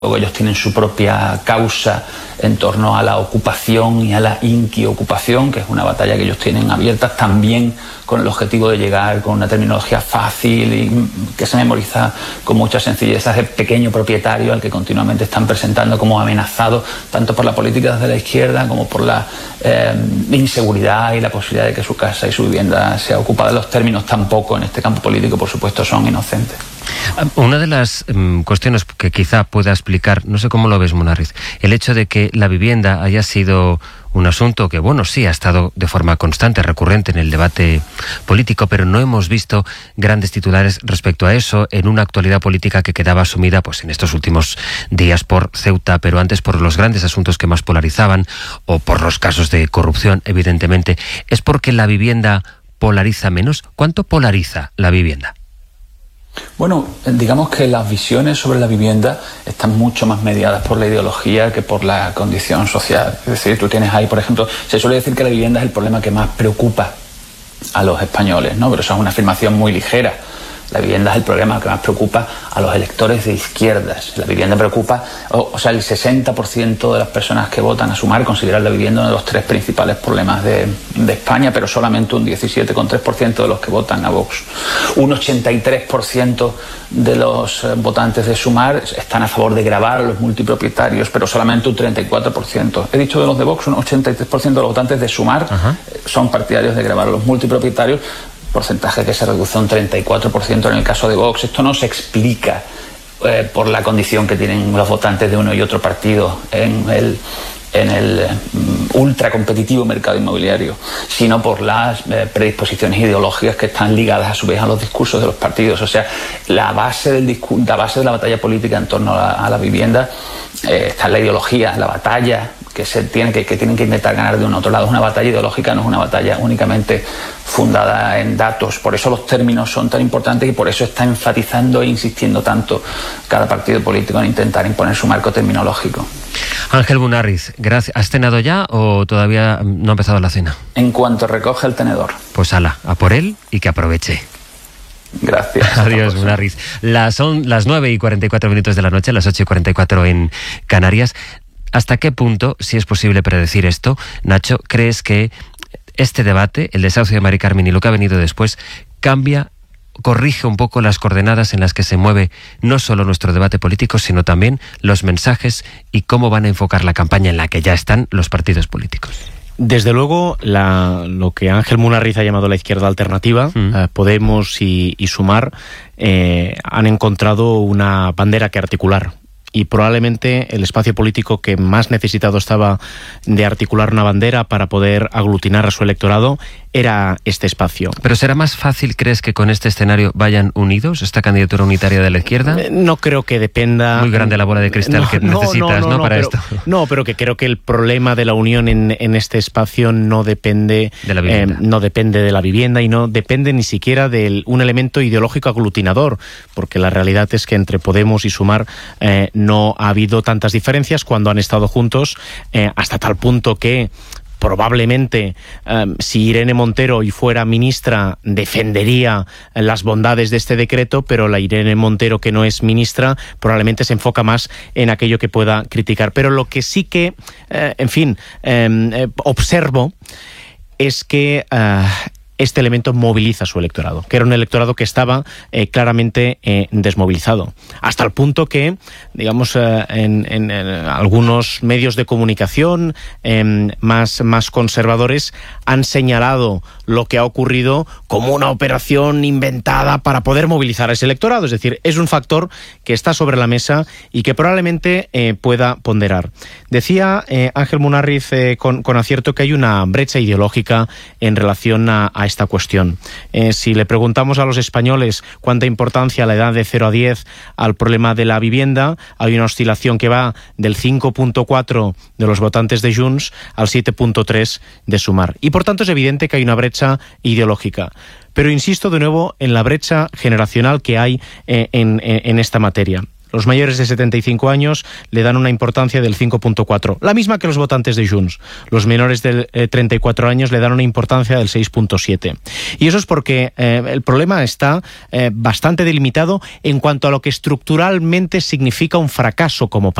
Luego ellos tienen su propia causa en torno a la ocupación y a la inquiocupación, que es una batalla que ellos tienen abierta también con el objetivo de llegar con una terminología fácil y que se memoriza con mucha sencillez a ese pequeño propietario al que continuamente están presentando como amenazado tanto por la política de la izquierda como por la inseguridad y la posibilidad de que su casa y su vivienda sea ocupada. Los términos tampoco en este campo político, por supuesto, son inocentes. Una de las cuestiones que quizá pueda explicar, no sé cómo lo ves, Munarriz, el hecho de que la vivienda haya sido un asunto que, bueno, sí, ha estado de forma constante, recurrente en el debate político, pero no hemos visto grandes titulares respecto a eso en una actualidad política que quedaba sumida, pues en estos últimos días por Ceuta, pero antes por los grandes asuntos que más polarizaban o por los casos de corrupción, evidentemente. ¿Es porque la vivienda polariza menos? ¿Cuánto polariza la vivienda? Bueno, digamos que las visiones sobre la vivienda están mucho más mediadas por la ideología que por la condición social. Es decir, tú tienes ahí, por ejemplo, se suele decir que la vivienda es el problema que más preocupa a los españoles, ¿no? Pero eso es una afirmación muy ligera. La vivienda es el problema que más preocupa a los electores de izquierdas. La vivienda preocupa, o sea, el 60% de las personas que votan a Sumar consideran la vivienda uno de los tres principales problemas de España, pero solamente un 17,3% de los que votan a Vox. Un 83% de los votantes de Sumar están a favor de gravar a los multipropietarios, pero solamente un 34%. He dicho de los de Vox, un 83% de los votantes de Sumar son partidarios de gravar a los multipropietarios, porcentaje que se reduce a un 34% en el caso de Vox. Esto no se explica por la condición que tienen los votantes de uno y otro partido en el ultra competitivo mercado inmobiliario, sino por las predisposiciones ideológicas que están ligadas a su vez a los discursos de los partidos. O sea, la base de la batalla política en torno a la vivienda está en la ideología, la batalla que tienen que intentar ganar de un otro lado. Es una batalla ideológica, no es una batalla únicamente fundada en datos. Por eso los términos son tan importantes y por eso está enfatizando e insistiendo tanto cada partido político en intentar imponer su marco terminológico. Ángel Munarriz, gracias. ¿Has cenado ya o todavía no ha empezado la cena? En cuanto recoge el tenedor. Pues ala, a por él y que aproveche. Gracias. Adiós, Munarriz. Son las 9:44 de la noche, las 8:44 en Canarias. ¿Hasta qué punto, si es posible predecir esto, Nacho, crees que este debate, el desahucio de Mari Carmen y lo que ha venido después, corrige un poco las coordenadas en las que se mueve no solo nuestro debate político, sino también los mensajes y cómo van a enfocar la campaña en la que ya están los partidos políticos? Desde luego, lo que Ángel Munarriz ha llamado la izquierda alternativa, Podemos y Sumar, han encontrado una bandera que articular. Y probablemente el espacio político que más necesitado estaba de articular una bandera para poder aglutinar a su electorado era este espacio. ¿Pero será más fácil, crees, que con este escenario vayan unidos, esta candidatura unitaria de la izquierda? No creo que dependa... Muy grande la bola de cristal que necesitas, ¿no? Para esto. No, pero que creo que el problema de la unión en este espacio no depende de la vivienda. No depende de la vivienda y no depende ni siquiera de un elemento ideológico aglutinador, porque la realidad es que entre Podemos y Sumar no ha habido tantas diferencias cuando han estado juntos, hasta tal punto que probablemente si Irene Montero y fuera ministra defendería las bondades de este decreto, pero la Irene Montero que no es ministra probablemente se enfoca más en aquello que pueda criticar. Pero lo que sí que, observo es que este elemento moviliza a su electorado, que era un electorado que estaba claramente desmovilizado, hasta el punto que, digamos, en algunos medios de comunicación más conservadores han señalado lo que ha ocurrido como una operación inventada para poder movilizar a ese electorado. Es decir, es un factor que está sobre la mesa y que probablemente pueda ponderar. Decía Ángel Munarriz con acierto que hay una brecha ideológica en relación a esta cuestión. Si le preguntamos a los españoles cuánta importancia le da de 0 a 10 al problema de la vivienda, hay una oscilación que va del 5,4 de los votantes de Junts al 7,3 de Sumar. Y por tanto es evidente que hay una brecha ideológica. Pero insisto de nuevo en la brecha generacional que hay en esta materia. Los mayores de 75 años le dan una importancia del 5,4, la misma que los votantes de Junts. Los menores de 34 años le dan una importancia del 6,7. Y eso es porque el problema está bastante delimitado en cuanto a lo que estructuralmente significa un fracaso como